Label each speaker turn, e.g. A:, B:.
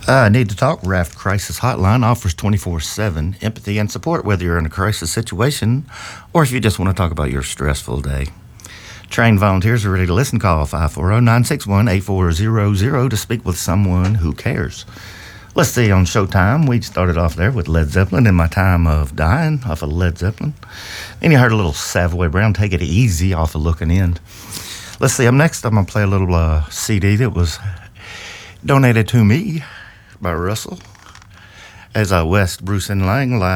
A: Need to Talk Raft Crisis Hotline offers 24/7 empathy and support, whether you're in a crisis situation or if you just want to talk about your stressful day. Trained volunteers are ready to listen. Call 540-961-8400 to speak with someone who cares. Let's see, on Showtime, we started off there with Led Zeppelin, In My Time of Dying, off of Led Zeppelin. Then you heard a little Savoy Brown, Take It Easy, off of Looking In. Let's see, next I'm going to play a little CD that was donated to me by Russell as West Bruce and Lang live.